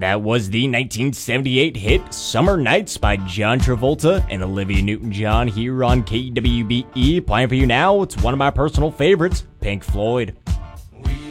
That was the 1978 hit Summer Nights by John Travolta and Olivia Newton-John here on KWBE. Playing for you now, it's one of my personal favorites, Pink Floyd.